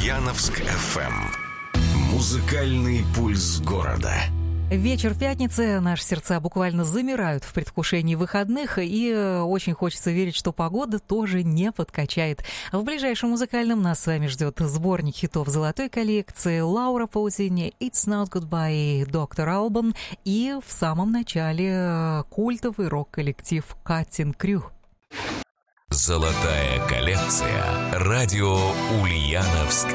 Ульяновск FM. Музыкальный пульс города. Вечер пятницы, наши сердца буквально замирают в предвкушении выходных, и очень хочется верить, что погода тоже не подкачает. В ближайшем музыкальном нас с вами ждет сборник хитов золотой коллекции Лаура Паузини, It's Not Goodbye, Dr. Alban, и в самом начале культовый рок-коллектив Cutting Crew. Золотая коллекция. Радио Ульяновск